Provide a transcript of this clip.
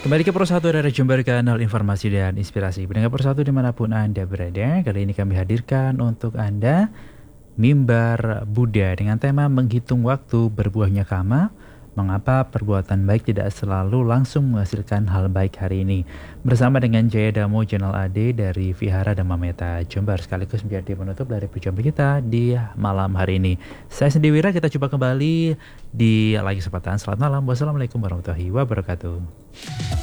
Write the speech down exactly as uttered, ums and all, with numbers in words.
Kembali ke Persatu dari Jember, kanal informasi dan inspirasi. Pendengar Persatu dimanapun Anda berada, kali ini kami hadirkan untuk Anda Mimbar Buddha dengan tema menghitung waktu berbuahnya karma. Mengapa perbuatan baik tidak selalu langsung menghasilkan hal baik hari ini? Bersama dengan Jaya Damo Channel A D dari Vihara Dhamma Metta Jember, sekaligus menjadi penutup dari perjumpaan kita di malam hari ini. Saya Sendi Wira, kita coba kembali di lagi kesempatan. Selamat malam. Wassalamualaikum warahmatullahi wabarakatuh.